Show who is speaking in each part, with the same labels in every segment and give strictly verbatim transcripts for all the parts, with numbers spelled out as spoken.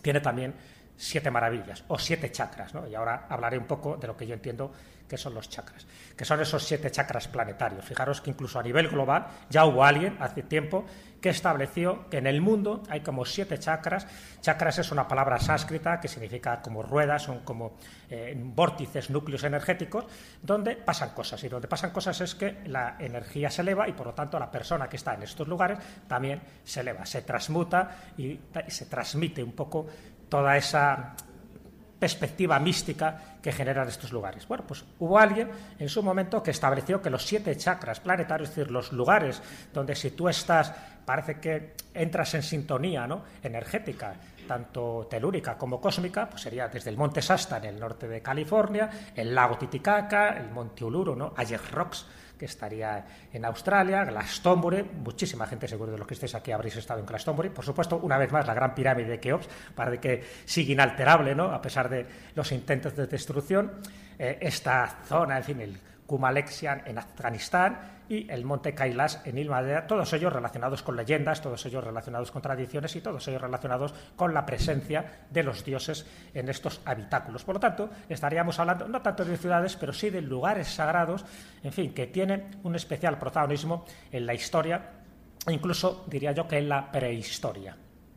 Speaker 1: tiene también siete maravillas o siete chakras, ¿no? Y ahora hablaré un poco de lo que yo entiendo que son los chakras, que son esos siete chakras planetarios. Fijaros que incluso a nivel global ya hubo alguien hace tiempo que estableció que en el mundo hay como siete chakras. Chakras es una palabra sánscrita que significa como ruedas, son como eh, vórtices, núcleos energéticos, donde pasan cosas. Y donde pasan cosas es que la energía se eleva y, por lo tanto, la persona que está en estos lugares también se eleva, se transmuta y, y se transmite un poco toda esa perspectiva mística que generan estos lugares. Bueno, pues hubo alguien en su momento que estableció que los siete chakras planetarios, es decir, los lugares donde si tú estás, parece que entras en sintonía, ¿no?, energética, tanto telúrica como cósmica, pues sería desde el monte Shasta en el norte de California, el lago Titicaca, el monte Uluru, ¿no?, Ayers Rocks, que estaría en Australia, Glastonbury, muchísima gente, seguro de los que estéis aquí habréis estado en Glastonbury, por supuesto, una vez más, la gran pirámide de Keops, para que siga inalterable, ¿no?, a pesar de los intentos de destrucción, eh, esta zona, en fin, el Kumalexian en Afganistán y el monte Kailash en Himalaya, todos ellos relacionados con leyendas, todos ellos relacionados con tradiciones y todos ellos relacionados con la presencia de los dioses en estos habitáculos. Por lo tanto, estaríamos hablando no tanto de ciudades, pero sí de lugares sagrados, en fin, que tienen un especial protagonismo en la historia, incluso diría yo que en la prehistoria.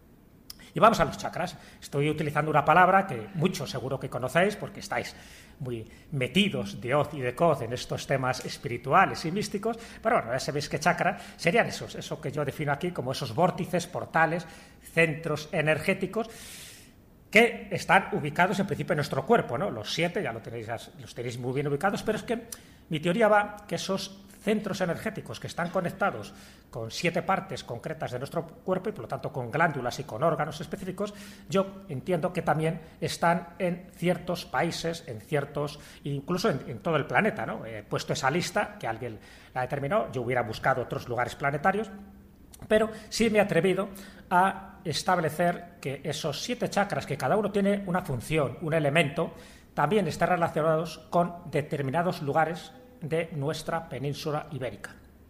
Speaker 1: Y vamos a los chakras. Estoy utilizando una palabra que muchos seguro que conocéis porque estáis muy metidos de hoz y de coz en estos temas espirituales y místicos, pero bueno, ya sabéis que chakra serían esos, eso que yo defino aquí como esos vórtices, portales, centros energéticos que están ubicados en principio en nuestro cuerpo, ¿no? Los siete ya lo tenéis, los tenéis muy bien ubicados, pero es que mi teoría va que esos centros energéticos que están conectados con siete partes concretas de nuestro cuerpo y por lo tanto con glándulas y con órganos específicos, yo entiendo que también están en ciertos países, en ciertos, incluso en, en todo el planeta, ¿no? He puesto esa lista que alguien la determinó, yo hubiera buscado otros lugares planetarios, pero sí me he atrevido a establecer que esos siete chakras, que cada uno tiene una función, un elemento, también están relacionados con determinados lugares de nuestra península ibérica.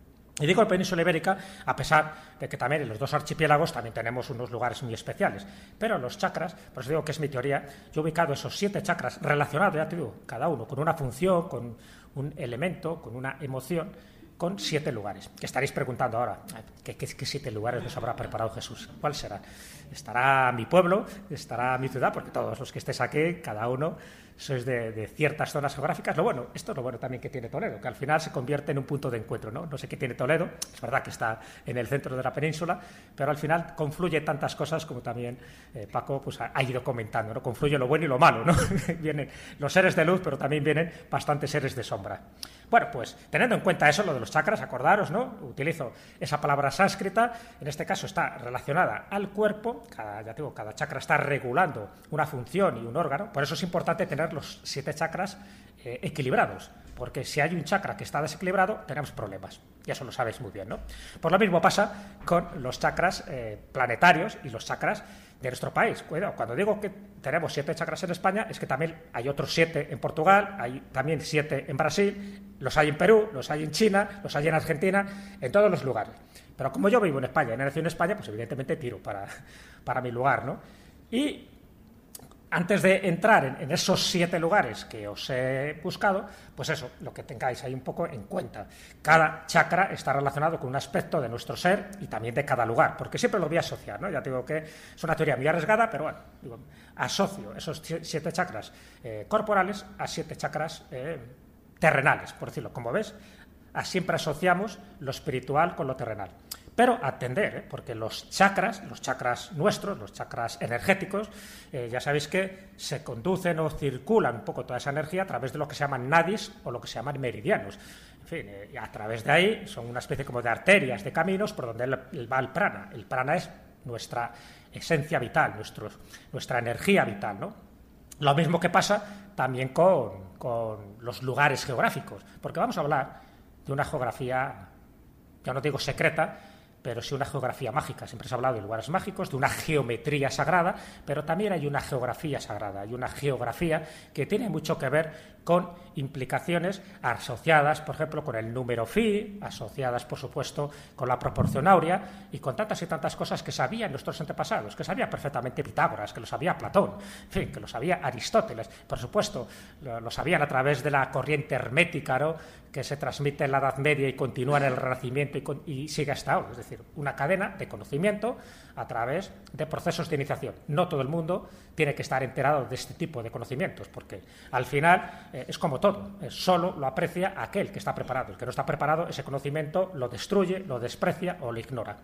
Speaker 1: Y digo península ibérica a pesar de que también en los dos archipiélagos también tenemos unos lugares muy especiales, pero los chakras, por eso digo que es mi teoría, yo he ubicado esos siete chakras relacionados, ya te digo, cada uno con una función, con un elemento, con una emoción, con siete lugares. Que estaréis preguntando ahora, ¿qué, qué, qué siete lugares nos habrá preparado Jesús? ¿Cuál será? ¿Estará mi pueblo? ¿Estará mi ciudad? Porque todos los que estéis aquí, cada uno sois de, de ciertas zonas geográficas. Lo bueno, esto es lo bueno también que tiene Toledo, que al final se convierte en un punto de encuentro, ¿no? No sé qué tiene Toledo, es verdad que está en el centro de la península, pero al final confluye tantas cosas como también eh, Paco pues, ha, ha ido comentando, ¿no? Confluye lo bueno y lo malo, ¿no? Vienen los seres de luz, pero también vienen bastantes seres de sombra. Bueno, pues teniendo en cuenta eso, lo de los chakras, acordaros, ¿no? Utilizo esa palabra sánscrita, en este caso está relacionada al cuerpo, cada, ya digo, cada chakra está regulando una función y un órgano, por eso es importante tener los siete chakras eh, equilibrados, porque si hay un chakra que está desequilibrado, tenemos problemas, y eso lo sabéis muy bien, ¿no? Pues lo mismo pasa con los chakras eh, planetarios y los chakras de nuestro país. Cuidado, cuando digo que tenemos siete chakras en España, es que también hay otros siete en Portugal, hay también siete en Brasil, los hay en Perú, los hay en China, los hay en Argentina, en todos los lugares. Pero como yo vivo en España y he nacido en España, pues evidentemente tiro para, para mi lugar, ¿no? Y antes de entrar en, en esos siete lugares que os he buscado, pues eso, lo que tengáis ahí un poco en cuenta. Cada chakra está relacionado con un aspecto de nuestro ser y también de cada lugar, porque siempre lo voy a asociar, ¿no? Ya te digo que es una teoría muy arriesgada, pero bueno, digo, asocio esos siete chakras eh, corporales a siete chakras eh, terrenales, por decirlo. Como ves, a siempre asociamos lo espiritual con lo terrenal. Pero atender, ¿eh? Porque los chakras, los chakras nuestros, los chakras energéticos, eh, ya sabéis que se conducen o circulan un poco toda esa energía a través de lo que se llaman nadis o lo que se llaman meridianos. En fin, eh, y a través de ahí son una especie como de arterias, de caminos por donde va el prana. El prana es nuestra esencia vital, nuestro, nuestra energía vital, ¿no? Lo mismo que pasa también con, con los lugares geográficos, porque vamos a hablar de una geografía, yo no digo secreta, pero sí una geografía mágica. Siempre se ha hablado de lugares mágicos, de una geometría sagrada, pero también hay una geografía sagrada, hay una geografía que tiene mucho que ver con implicaciones asociadas, por ejemplo, con el número phi, asociadas, por supuesto, con la proporción áurea y con tantas y tantas cosas que sabían nuestros antepasados, que sabía perfectamente Pitágoras, que lo sabía Platón, en fin, que lo sabía Aristóteles, por supuesto, lo, lo sabían a través de la corriente hermética, ¿no?, que se transmite en la Edad Media y continúa en el Renacimiento y, con, y sigue hasta ahora, es decir, una cadena de conocimiento a través de procesos de iniciación. No todo el mundo tiene que estar enterado de este tipo de conocimientos, porque al final eh, es como todo, eh, solo lo aprecia aquel que está preparado. El que no está preparado, ese conocimiento lo destruye, lo desprecia o lo ignora.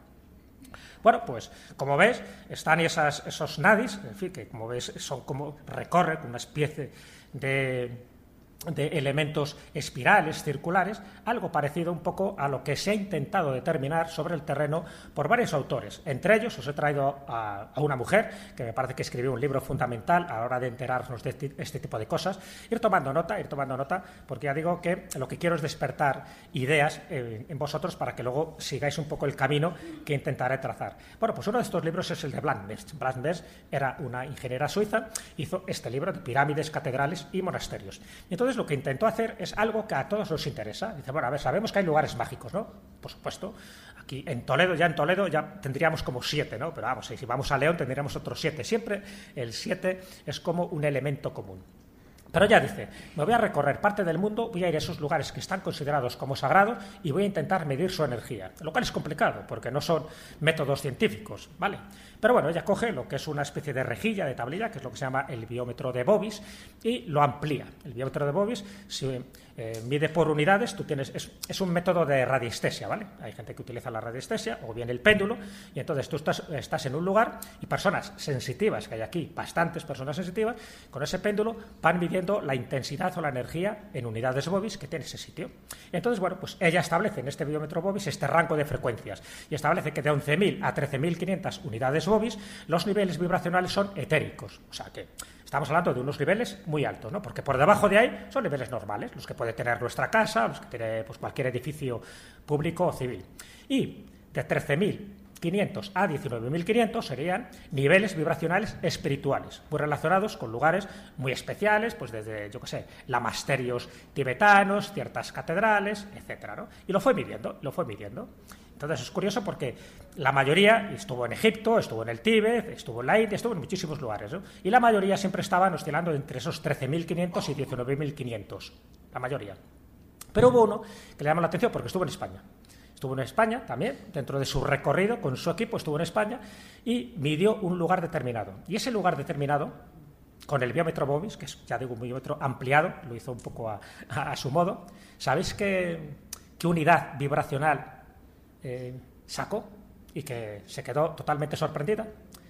Speaker 1: Bueno, pues como ves, están esas, esos nadis, en fin, que como ves son como recorren una especie de... de elementos espirales, circulares, algo parecido un poco a lo que se ha intentado determinar sobre el terreno por varios autores. Entre ellos os he traído a, a una mujer que me parece que escribió un libro fundamental a la hora de enterarnos de este, este tipo de cosas. Ir tomando nota, ir tomando nota, porque ya digo que lo que quiero es despertar ideas en, en vosotros para que luego sigáis un poco el camino que intentaré trazar. Bueno, pues uno de estos libros es el de Blandenberg. Blandenberg era una ingeniera suiza, hizo este libro de pirámides, catedrales y monasterios. Y entonces lo que intentó hacer es algo que a todos nos interesa. Dice, bueno, a ver, sabemos que hay lugares mágicos, ¿no? Por supuesto, aquí en Toledo, ya en Toledo ya tendríamos como siete, ¿no? Pero vamos, si vamos a León tendríamos otros siete. Siempre el siete es como un elemento común. Pero ya dice, me voy a recorrer parte del mundo, voy a ir a esos lugares que están considerados como sagrados y voy a intentar medir su energía, lo cual es complicado porque no son métodos científicos, ¿vale? Pero bueno, ella coge lo que es una especie de rejilla, de tablilla, que es lo que se llama el biómetro de Bovis, y lo amplía. El biómetro de Bovis se eh, mide por unidades, tú tienes, es, es un método de radiestesia, ¿vale? Hay gente que utiliza la radiestesia o bien el péndulo, y entonces tú estás, estás en un lugar y personas sensitivas, que hay aquí bastantes personas sensitivas, con ese péndulo van midiendo la intensidad o la energía en unidades Bovis que tiene ese sitio. Entonces, bueno, pues ella establece en este biómetro Bovis este rango de frecuencias y establece que de once mil a trece mil quinientas unidades Bovis los niveles vibracionales son etéricos, o sea que estamos hablando de unos niveles muy altos, ¿no? Porque por debajo de ahí son niveles normales, los que puede tener nuestra casa, los que tiene pues, cualquier edificio público o civil. Y de trece mil quinientos a diecinueve mil quinientos serían niveles vibracionales espirituales, muy relacionados con lugares muy especiales, pues desde, yo qué sé, lamasterios tibetanos, ciertas catedrales, etcétera, ¿no? Y lo fue midiendo, lo fue midiendo. Entonces es curioso porque la mayoría estuvo en Egipto, estuvo en el Tíbet, estuvo en la India, estuvo en muchísimos lugares, ¿no? Y la mayoría siempre estaban oscilando entre esos trece mil quinientos y diecinueve mil quinientos, la mayoría. Pero hubo uno que le llamó la atención porque estuvo en España. Estuvo en España también, dentro de su recorrido con su equipo, estuvo en España y midió un lugar determinado. Y ese lugar determinado, con el biómetro Bovis, que es, ya digo, un biómetro ampliado, lo hizo un poco a, a, a su modo, ¿sabéis qué, qué unidad vibracional Eh, sacó y que se quedó totalmente sorprendida?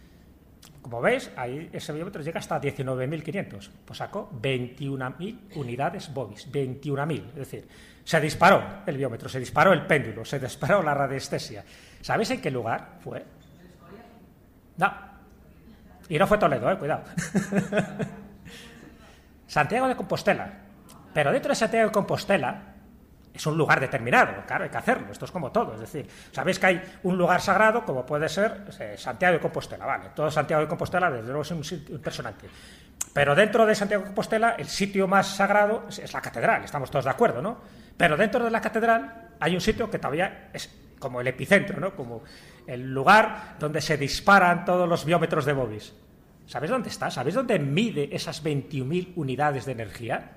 Speaker 1: Como veis, ahí ese biómetro llega hasta diecinueve mil quinientos, pues sacó veintiuna mil unidades Bovis, veintiuna mil, es decir, se disparó el biómetro, se disparó el péndulo, se disparó la radiestesia. ¿Sabéis en qué lugar fue? No, y no fue Toledo, eh, cuidado. Santiago de Compostela, pero dentro de Santiago de Compostela es un lugar determinado, claro, hay que hacerlo, esto es como todo, es decir, sabéis que hay un lugar sagrado como puede ser eh, Santiago de Compostela, vale, todo Santiago de Compostela desde luego es un sitio impresionante, pero dentro de Santiago de Compostela el sitio más sagrado es, es la catedral, estamos todos de acuerdo, ¿no? Pero dentro de la catedral hay un sitio que todavía es como el epicentro, ¿no? Como el lugar donde se disparan todos los biómetros de Bovis. ¿Sabéis dónde está? ¿Sabéis dónde mide esas veintiún mil unidades de energía?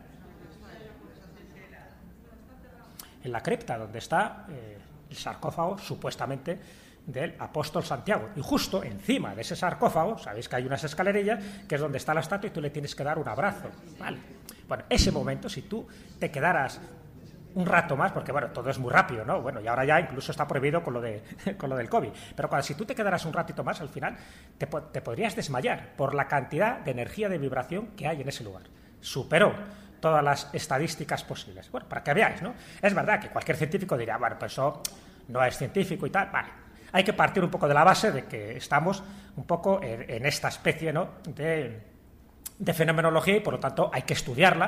Speaker 1: En la cripta, donde está eh, el sarcófago, supuestamente, del apóstol Santiago. Y justo encima de ese sarcófago, sabéis que hay unas escalerillas, que es donde está la estatua y tú le tienes que dar un abrazo, ¿vale? Bueno, ese momento, si tú te quedaras un rato más, porque bueno, todo es muy rápido, ¿no? Bueno, y ahora ya incluso está prohibido con lo, de, con lo del COVID. Pero cuando, si tú te quedaras un ratito más, al final te, te podrías desmayar por la cantidad de energía de vibración que hay en ese lugar. Superó todas las estadísticas posibles. Bueno, para que veáis, ¿no? Es verdad que cualquier científico dirá, bueno, pues eso no es científico y tal. Vale, hay que partir un poco de la base de que estamos un poco en, en esta especie, ¿no? de, de fenomenología y, por lo tanto, hay que estudiarla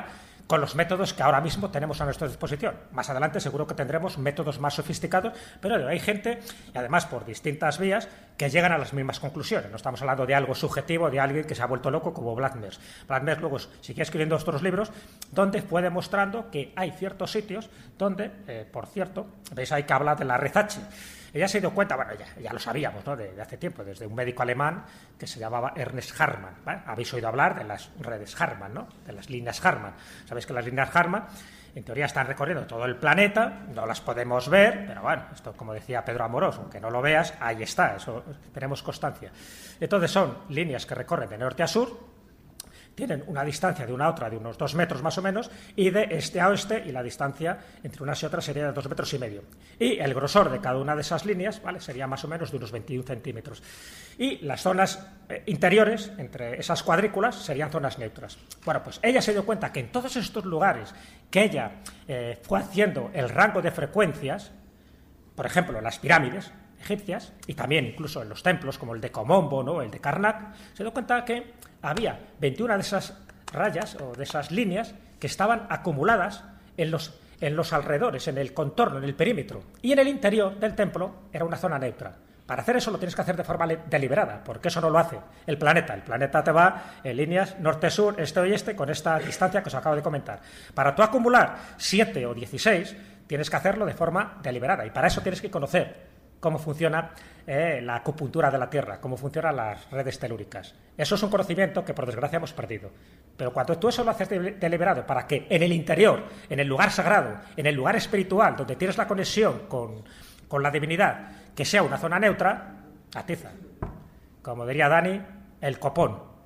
Speaker 1: con los métodos que ahora mismo tenemos a nuestra disposición. Más adelante seguro que tendremos métodos más sofisticados, pero hay gente, y además por distintas vías, que llegan a las mismas conclusiones. No estamos hablando de algo subjetivo, de alguien que se ha vuelto loco como Blattmers. Blattmers luego sigue escribiendo otros libros donde fue demostrando que hay ciertos sitios donde, eh, por cierto, veis ahí que habla de la Rezache. Ella se dio cuenta, bueno, ya, ya lo sabíamos, ¿no?, de, de hace tiempo, desde un médico alemán que se llamaba Ernest Hartmann, ¿vale? Habéis oído hablar de las redes Hartmann, ¿no?, de las líneas Hartmann. Sabéis que las líneas Hartmann, en teoría, están recorriendo todo el planeta, no las podemos ver, pero bueno, esto, como decía Pedro Amorós, aunque no lo veas, ahí está, eso tenemos constancia. Entonces son líneas que recorren de norte a sur, tienen una distancia de una a otra de unos dos metros más o menos, y de este a oeste, y la distancia entre unas y otras sería de dos metros y medio. Y el grosor de cada una de esas líneas, ¿vale?, sería más o menos de unos veintiún centímetros. Y las zonas eh, interiores, entre esas cuadrículas, serían zonas neutras. Bueno, pues ella se dio cuenta que en todos estos lugares que ella eh, fue haciendo el rango de frecuencias, por ejemplo, en las pirámides egipcias, y también incluso en los templos como el de Komombo, ¿no?, el de Karnak, se dio cuenta que había veintiuna de esas rayas o de esas líneas que estaban acumuladas en los, en los alrededores, en el contorno, en el perímetro, y en el interior del templo era una zona neutra. Para hacer eso lo tienes que hacer de forma deliberada, porque eso no lo hace el planeta. El planeta te va en líneas norte-sur, este-oeste, con esta distancia que os acabo de comentar. Para tú acumular siete o dieciséis, tienes que hacerlo de forma deliberada, y para eso tienes que conocer cómo funciona eh, la acupuntura de la Tierra, cómo funcionan las redes telúricas. Eso es un conocimiento que, por desgracia, hemos perdido. Pero cuando tú eso lo haces deliberado, para que en el interior, en el lugar sagrado, en el lugar espiritual, donde tienes la conexión con, con la divinidad, que sea una zona neutra, atiza. Como diría Dani, el copón.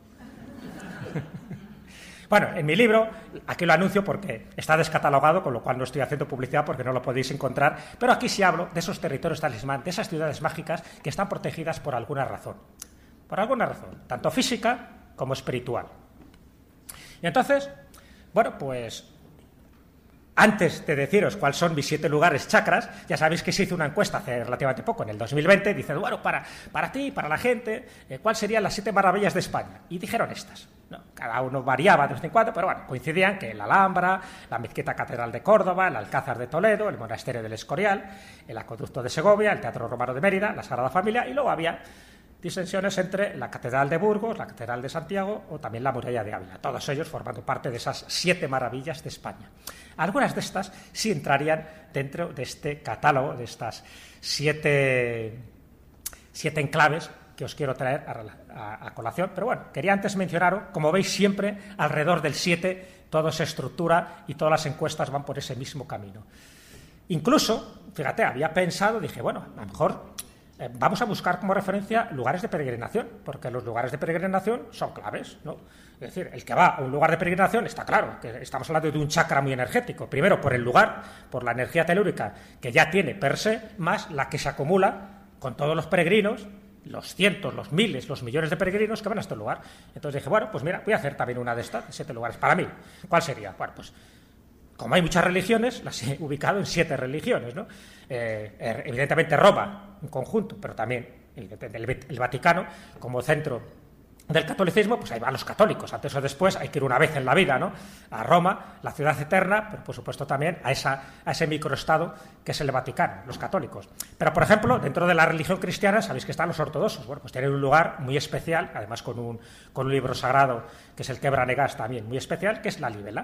Speaker 1: Bueno, en mi libro, aquí lo anuncio porque está descatalogado, con lo cual no estoy haciendo publicidad porque no lo podéis encontrar, pero aquí sí hablo de esos territorios talismán, de esas ciudades mágicas que están protegidas por alguna razón. Por alguna razón, tanto física como espiritual. Y entonces, bueno, pues antes de deciros cuáles son mis siete lugares chakras, ya sabéis que se hizo una encuesta hace relativamente poco, en el dos mil veinte, diciendo, bueno, para, para ti, para la gente, eh, ¿cuáles serían las siete maravillas de España? Y dijeron estas. No, cada uno variaba de vez en cuando, pero bueno, coincidían que la Alhambra, la Mezquita Catedral de Córdoba, el Alcázar de Toledo, el Monasterio del Escorial, el Acueducto de Segovia, el Teatro Romano de Mérida, la Sagrada Familia, y luego había disensiones entre la Catedral de Burgos, la Catedral de Santiago o también la Muralla de Ávila, todos ellos formando parte de esas siete maravillas de España. Algunas de estas sí entrarían dentro de este catálogo, de estas siete, siete enclaves que os quiero traer a, a, a colación, pero bueno, quería antes mencionaros, como veis siempre, alrededor del siete, todo se estructura y todas las encuestas van por ese mismo camino. Incluso, fíjate, había pensado, dije, bueno, a lo mejor eh, vamos a buscar como referencia lugares de peregrinación, porque los lugares de peregrinación son claves, ¿no? Es decir, el que va a un lugar de peregrinación está claro, que estamos hablando de un chakra muy energético, primero por el lugar, por la energía telúrica que ya tiene per se, más la que se acumula con todos los peregrinos, los cientos, los miles, los millones de peregrinos que van a este lugar. Entonces dije, bueno, pues mira, voy a hacer también una de estas, siete lugares para mí. ¿Cuál sería? Bueno, pues como hay muchas religiones, las he ubicado en siete religiones, ¿no? Eh, evidentemente Roma, en conjunto, pero también el, el Vaticano, como centro del catolicismo, pues ahí van los católicos. Antes o después hay que ir una vez en la vida, ¿no?, a Roma, la ciudad eterna, pero por supuesto también a, esa, a ese microestado que es el Vaticano, los católicos. Pero, por ejemplo, dentro de la religión cristiana, sabéis que están los ortodoxos. Bueno, pues tienen un lugar muy especial, además con un, con un libro sagrado, que es el Quebra Negás, también muy especial, que es la Libela.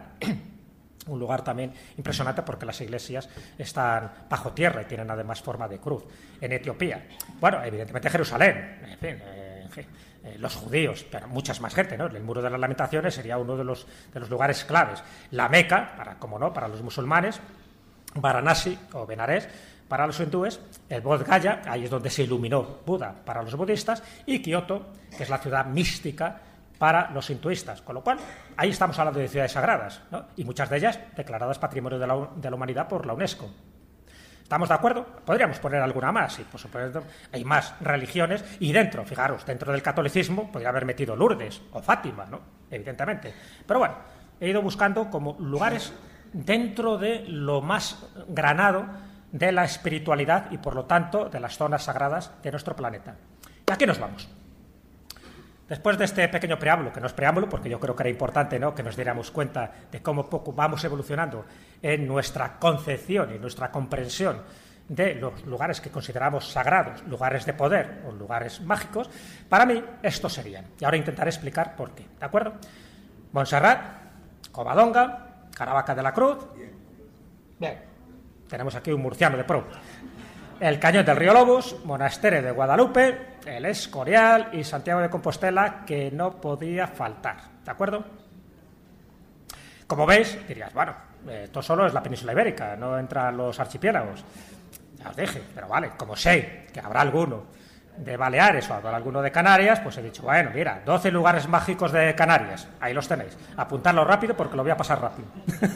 Speaker 1: Un lugar también impresionante porque las iglesias están bajo tierra y tienen además forma de cruz. En Etiopía, bueno, evidentemente Jerusalén, en fin, eh, en fin eh, los judíos, pero muchas más gente, ¿no? El Muro de las Lamentaciones sería uno de los, de los lugares claves. La Meca, para, como no, para los musulmanes, Varanasi o Benarés para los hindúes, el Bodh Gaya, ahí es donde se iluminó Buda para los budistas, y Kioto, que es la ciudad mística para los hinduistas, con lo cual ahí estamos hablando de ciudades sagradas, ¿no? Y muchas de ellas declaradas Patrimonio de la, de la Humanidad por la UNESCO. ¿Estamos de acuerdo? Podríamos poner alguna más, y por supuesto hay más religiones, y dentro, fijaros, dentro del catolicismo podría haber metido Lourdes o Fátima, ¿no?, evidentemente. Pero bueno, he ido buscando como lugares dentro de lo más granado de la espiritualidad y por lo tanto de las zonas sagradas de nuestro planeta. Y aquí nos vamos. Después de este pequeño preámbulo, que no es preámbulo, porque yo creo que era importante, ¿no?, que nos diéramos cuenta de cómo poco vamos evolucionando en nuestra concepción y nuestra comprensión de los lugares que consideramos sagrados, lugares de poder o lugares mágicos, para mí estos serían. Y ahora intentaré explicar por qué, ¿de acuerdo? Montserrat, Covadonga, Caravaca de la Cruz. Bien, tenemos aquí un murciano de pro. El Cañón del Río Lobos, Monasterio de Guadalupe, el Escorial y Santiago de Compostela, que no podía faltar, ¿de acuerdo? Como veis, dirías, bueno, esto solo es la península ibérica, no entran los archipiélagos. Ya os dije, pero vale, como sé que habrá alguno de Baleares o habrá alguno de Canarias, pues he dicho, bueno, mira, doce lugares mágicos de Canarias, ahí los tenéis. Apuntadlo rápido porque lo voy a pasar rápido.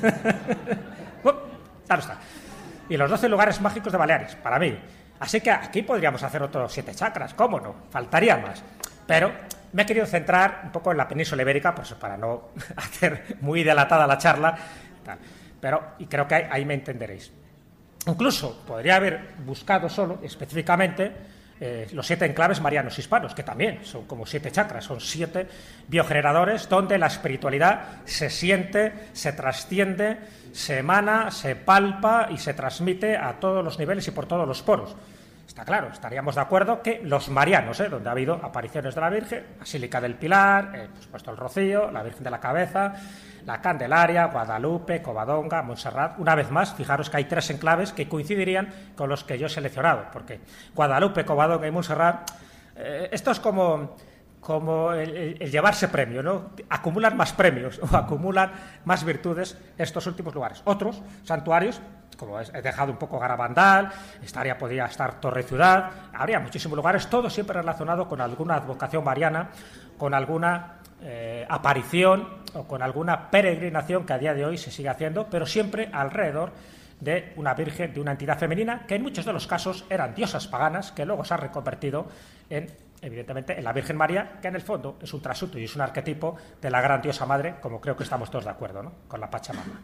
Speaker 1: uh, ya no está. Y los doce lugares mágicos de Baleares, para mí. Así que aquí podríamos hacer otros siete chakras, ¿cómo no? Faltaría más. Pero me he querido centrar un poco en la península ibérica, pues para no hacer muy dilatada la charla. Tal. Pero, y creo que ahí, ahí me entenderéis. Incluso podría haber buscado solo, específicamente, eh, los siete enclaves marianos hispanos, que también son como siete chakras, son siete biogeneradores donde la espiritualidad se siente, se trasciende, se emana, se palpa y se transmite a todos los niveles y por todos los poros. Está claro, estaríamos de acuerdo que los marianos, ¿eh?, donde ha habido apariciones de la Virgen, Basílica del Pilar, eh, por supuesto el Rocío, la Virgen de la Cabeza, la Candelaria, Guadalupe, Covadonga, Montserrat. Una vez más, fijaros que hay tres enclaves que coincidirían con los que yo he seleccionado, porque Guadalupe, Covadonga y Montserrat, eh, esto es como, como el, el, el llevarse premio, ¿no? Acumulan más premios o acumulan más virtudes estos últimos lugares. Otros santuarios, como he dejado un poco Garabandal, estaría, podría estar Torre Ciudad, habría muchísimos lugares, todo siempre relacionado con alguna advocación mariana, con alguna eh, aparición o con alguna peregrinación que a día de hoy se sigue haciendo, pero siempre alrededor de una virgen, de una entidad femenina, que en muchos de los casos eran diosas paganas, que luego se ha reconvertido en, evidentemente, en la Virgen María, que en el fondo es un trasuto y es un arquetipo de la gran diosa madre, como creo que estamos todos de acuerdo, ¿no?, con la Pachamama.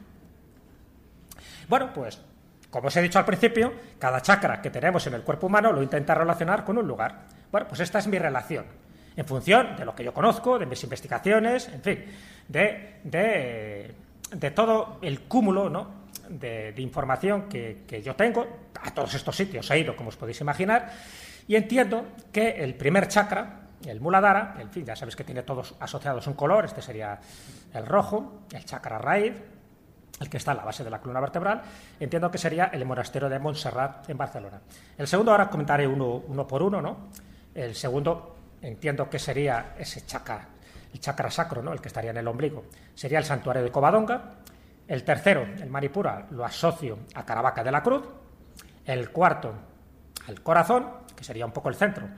Speaker 1: Bueno, pues, como os he dicho al principio, cada chakra que tenemos en el cuerpo humano lo intenta relacionar con un lugar. Bueno, pues esta es mi relación, en función de lo que yo conozco, de mis investigaciones, en fin, de, de, de todo el cúmulo, ¿no?, de, de información que, que yo tengo. A todos estos sitios he ido, como os podéis imaginar, y entiendo que el primer chakra, el Muladhara, en fin, ya sabéis que tiene todos asociados un color, este sería el rojo, el chakra raíz, el que está en la base de la columna vertebral, entiendo que sería el monasterio de Montserrat en Barcelona. El segundo, ahora comentaré uno, uno por uno, ¿no? El segundo, entiendo que sería ese chakra, el chakra sacro, ¿no?, el que estaría en el ombligo, sería el santuario de Covadonga. El tercero, el Manipura, lo asocio a Caravaca de la Cruz. El cuarto, al corazón, que sería un poco el centro.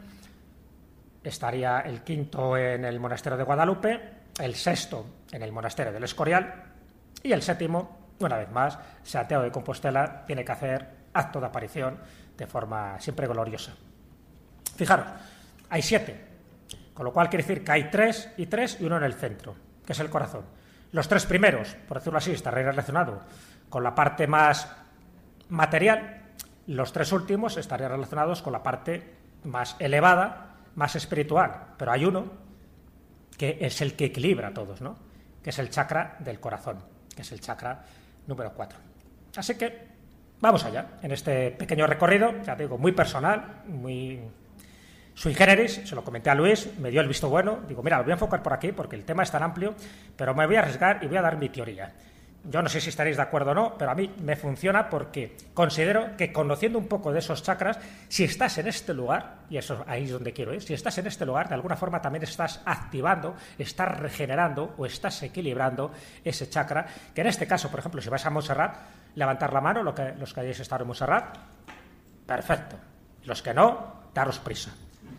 Speaker 1: Estaría el quinto en el monasterio de Guadalupe, el sexto en el monasterio del Escorial, y el séptimo, una vez más, Santiago de Compostela tiene que hacer acto de aparición de forma siempre gloriosa. Fijaros, hay siete, con lo cual quiere decir que hay tres y tres y uno en el centro, que es el corazón. Los tres primeros, por decirlo así, estarían relacionados con la parte más material, los tres últimos estarían relacionados con la parte más elevada, más espiritual, pero hay uno que es el que equilibra a todos, ¿no?, que es el chakra del corazón, que es el chakra número cuatro. Así que vamos allá, en este pequeño recorrido, ya digo, muy personal, muy sui generis, se lo comenté a Luis, me dio el visto bueno, digo, mira, lo voy a enfocar por aquí porque el tema es tan amplio, pero me voy a arriesgar y voy a dar mi teoría. Yo no sé si estaréis de acuerdo o no, pero a mí me funciona porque considero que conociendo un poco de esos chakras, si estás en este lugar, y eso ahí es donde quiero ir, si estás en este lugar, de alguna forma también estás activando, estás regenerando o estás equilibrando ese chakra, que en este caso, por ejemplo, si vais a Montserrat, levantar la mano, lo que, los que hayáis estado en Montserrat, perfecto. Los que no, daros prisa.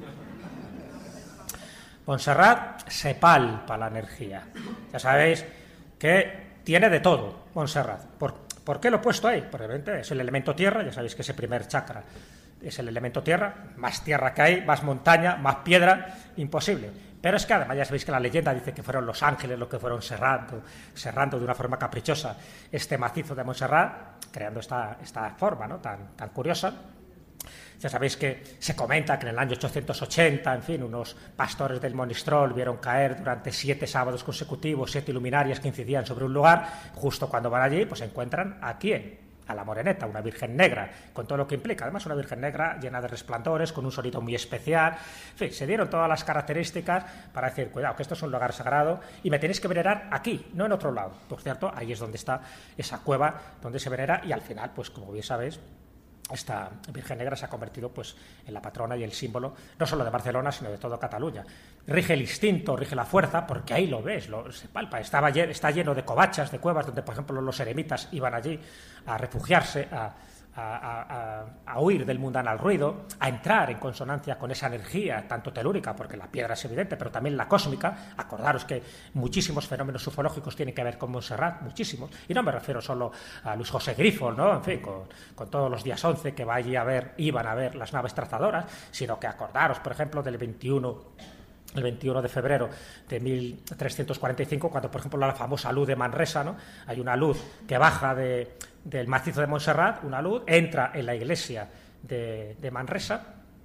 Speaker 1: Montserrat se palpa la energía. Ya sabéis que tiene de todo Montserrat. ¿Por, ¿Por qué lo he puesto ahí? Porque obviamente es el elemento tierra, ya sabéis que ese primer chakra es el elemento tierra, más tierra que hay, más montaña, más piedra, imposible. Pero es que además ya sabéis que la leyenda dice que fueron los ángeles los que fueron serrando, serrando de una forma caprichosa este macizo de Montserrat, creando esta, esta forma, ¿no?, tan, tan curiosa. Ya sabéis que se comenta que en el año ochocientos ochenta, en fin, unos pastores del Monistrol vieron caer durante siete sábados consecutivos siete luminarias que incidían sobre un lugar. Justo cuando van allí, pues encuentran a quién. A la Moreneta, una virgen negra, con todo lo que implica. Además, una virgen negra llena de resplandores, con un sonido muy especial. En fin, se dieron todas las características para decir, cuidado, que esto es un lugar sagrado y me tenéis que venerar aquí, no en otro lado. Por cierto, ahí es donde está esa cueva donde se venera y al final, pues como bien sabéis, esta Virgen Negra se ha convertido pues, en la patrona y el símbolo no solo de Barcelona, sino de toda Cataluña. Rige el instinto, rige la fuerza, porque ahí lo ves, lo, se palpa. Estaba, está lleno de covachas, de cuevas, donde, por ejemplo, los eremitas iban allí a refugiarse, a, a, a, a huir del mundanal ruido, a entrar en consonancia con esa energía, tanto telúrica, porque la piedra es evidente, pero también la cósmica. Acordaros que muchísimos fenómenos ufológicos tienen que ver con Montserrat, muchísimos, y no me refiero solo a Luis José Grifo, ¿no? En fin, con, con todos los días once que va allí a ver, iban a ver las naves trazadoras, sino que acordaros, por ejemplo, del veintiuno el veintiuno de febrero de mil trescientos cuarenta y cinco, cuando, por ejemplo, la famosa luz de Manresa, ¿no? Hay una luz que baja de, del macizo de Montserrat, una luz, entra en la iglesia de, de Manresa,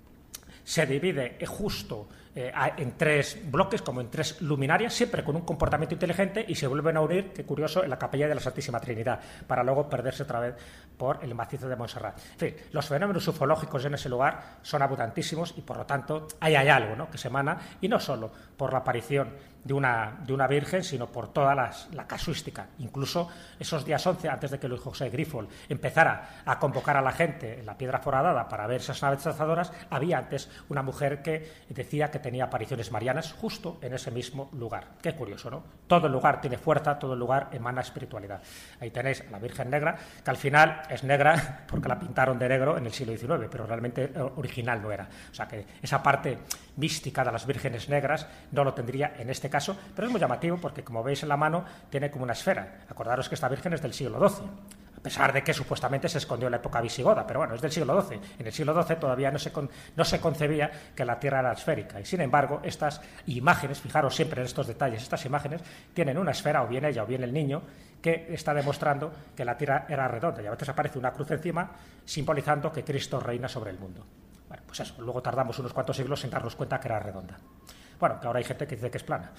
Speaker 1: se divide justo eh, en tres bloques, como en tres luminarias, siempre con un comportamiento inteligente, y se vuelven a unir, qué curioso, en la capilla de la Santísima Trinidad, para luego perderse otra vez por el macizo de Montserrat. En fin, los fenómenos ufológicos en ese lugar son abundantísimos y, por lo tanto, ahí hay algo, ¿no?, que se emana, y no solo por la aparición de una, de una virgen, sino por toda las, la casuística. Incluso esos días once, antes de que Luis José Grifol empezara a convocar a la gente en la Piedra Foradada para ver esas naves trazadoras, había antes una mujer que decía que tenía apariciones marianas justo en ese mismo lugar. Qué curioso, ¿no? Todo el lugar tiene fuerza, todo el lugar emana espiritualidad. Ahí tenéis a la Virgen Negra, que al final es negra porque la pintaron de negro en el siglo diecinueve, pero realmente original no era. O sea que esa parte mística de las vírgenes negras no lo tendría en este caso, pero es muy llamativo porque, como veis en la mano, tiene como una esfera. Acordaros que esta virgen es del siglo doce, a pesar de que supuestamente se escondió en la época visigoda, pero bueno, es del siglo doce. En el siglo doce todavía no se, con, no se concebía que la Tierra era esférica, y sin embargo estas imágenes, fijaros siempre en estos detalles, estas imágenes tienen una esfera, o bien ella o bien el niño, que está demostrando que la Tierra era redonda, y a veces aparece una cruz encima simbolizando que Cristo reina sobre el mundo. Bueno, pues eso, luego tardamos unos cuantos siglos en darnos cuenta que era redonda. Bueno, que ahora hay gente que dice que es plana.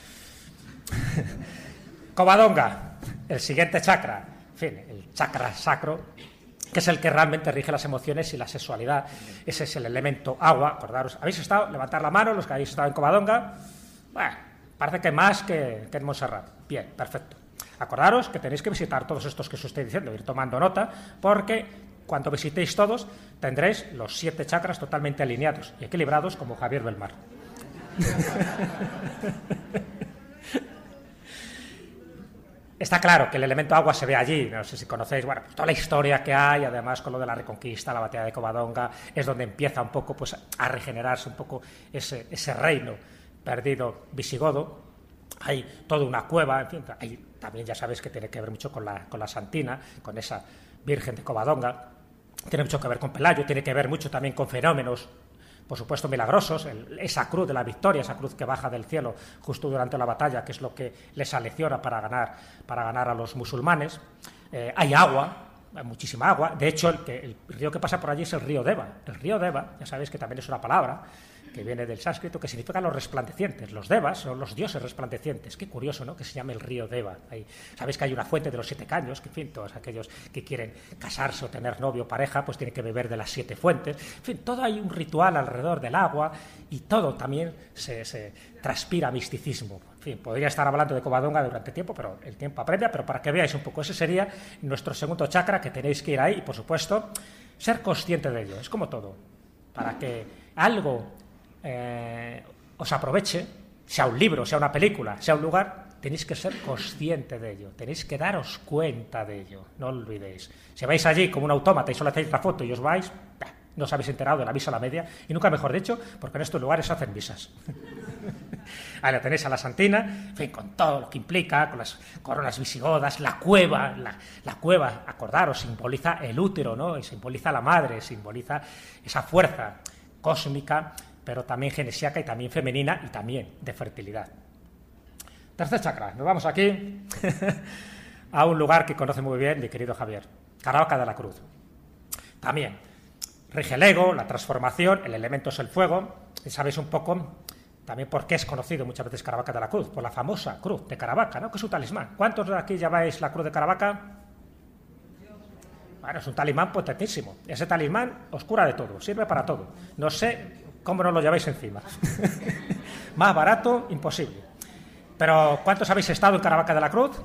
Speaker 1: Covadonga, el siguiente chakra, en fin, el chakra sacro, que es el que realmente rige las emociones y la sexualidad. Ese es el elemento agua. Acordaros, ¿habéis estado? Levantar la mano los que habéis estado en Covadonga. Bueno, parece que más que, que en Montserrat. Bien, perfecto. Acordaros que tenéis que visitar todos estos que os estoy diciendo, ir tomando nota, porque cuando visitéis todos tendréis los siete chakras totalmente alineados y equilibrados como Javier Belmar. Está claro que el elemento agua se ve allí, no sé si conocéis, bueno, pues toda la historia que hay, además con lo de la Reconquista, la batalla de Covadonga, es donde empieza un poco pues a regenerarse un poco ese, ese reino perdido visigodo. Hay toda una cueva, en fin, hay, también ya sabéis que tiene que ver mucho con la, con la Santina, con esa Virgen de Covadonga, tiene mucho que ver con Pelayo, tiene que ver mucho también con fenómenos, por supuesto, milagrosos, el, esa cruz de la victoria, esa cruz que baja del cielo justo durante la batalla, que es lo que les alecciona para ganar, para ganar a los musulmanes. Eh, hay agua, hay muchísima agua. De hecho, el, que, el río que pasa por allí es el río Deva. El río Deva, ya sabéis que también es una palabra que viene del sánscrito, que significa los resplandecientes. Los devas son los dioses resplandecientes. Qué curioso, ¿no?, que se llame el río Deva. Hay, sabéis que hay una fuente de los siete caños, que, en fin, todos aquellos que quieren casarse o tener novio o pareja, pues tienen que beber de las siete fuentes. En fin, todo hay un ritual alrededor del agua y todo también se, se transpira misticismo. En fin, podría estar hablando de Covadonga durante tiempo, pero el tiempo apremia, pero para que veáis un poco, ese sería nuestro segundo chakra, que tenéis que ir ahí y, por supuesto, ser consciente de ello. Es como todo. Para que algo Eh, os aproveche, sea un libro, sea una película, sea un lugar, tenéis que ser consciente de ello, tenéis que daros cuenta de ello, no lo olvidéis. Si vais allí como un autómata y solo hacéis la foto y os vais, no os habéis enterado de la misa a la media, y nunca mejor dicho, porque en estos lugares se hacen misas. Ahí la tenéis a la Santina, en fin, con todo lo que implica, con las coronas visigodas, la cueva, la, la cueva, acordaros, simboliza el útero, ¿no? Y simboliza la madre, simboliza esa fuerza cósmica, pero también genesiaca y también femenina y también de fertilidad. Tercer chakra, nos vamos aquí a un lugar que conoce muy bien mi querido Javier, Caravaca de la Cruz. También rige el ego, la transformación, el elemento es el fuego. Y sabéis un poco también por qué es conocido muchas veces Caravaca de la Cruz, por la famosa cruz de Caravaca, ¿no? Que es un talismán. ¿Cuántos de aquí lleváis la cruz de Caravaca? Bueno, es un talismán potentísimo. Ese talismán os cura de todo, sirve para todo. No sé cómo no lo lleváis encima. Más barato, imposible. Pero ¿cuántos habéis estado en Caravaca de la Cruz?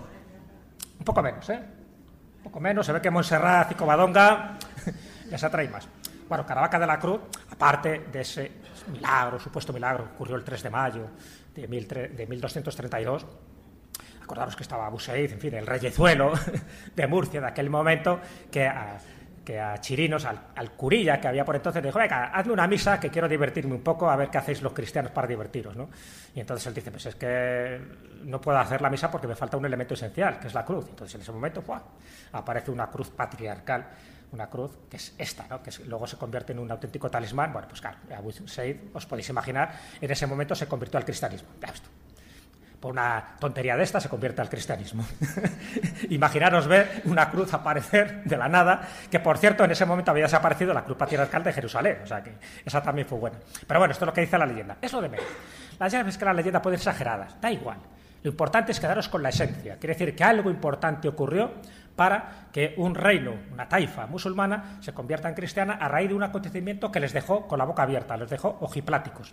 Speaker 1: Un poco menos, ¿eh? Un poco menos. Se ve que Montserrat y Covadonga les atrae más. Bueno, Caravaca de la Cruz, aparte de ese milagro, supuesto milagro, ocurrió el tres de mayo de, mil doscientos treinta y dos. Acordaros que estaba Abu Said, en fin, el reyezuelo de Murcia de aquel momento, que a, que a Chirinos, al, al curilla que había por entonces, le dijo: venga, hazme una misa que quiero divertirme un poco, a ver qué hacéis los cristianos para divertiros, ¿no? Y entonces él dice: pues es que no puedo hacer la misa porque me falta un elemento esencial, que es la cruz. Entonces en ese momento ¡buah!, aparece una cruz patriarcal, una cruz que es esta, ¿no? Que es, luego se convierte en un auténtico talismán. Bueno, pues claro, Abu Said, os podéis imaginar, en ese momento se convirtió al cristianismo. Ya esto. Por una tontería de esta se convierte al cristianismo. Imaginaros ver una cruz aparecer de la nada, que por cierto en ese momento había desaparecido la cruz patriarcal de Jerusalén, o sea que esa también fue buena. Pero bueno, esto es lo que dice la leyenda, es lo de menos. Las llaves que la leyenda puede ser exageradas, da igual. Lo importante es quedaros con la esencia, quiere decir que algo importante ocurrió para que un reino, una taifa musulmana, se convierta en cristiana a raíz de un acontecimiento que les dejó con la boca abierta, les dejó ojipláticos.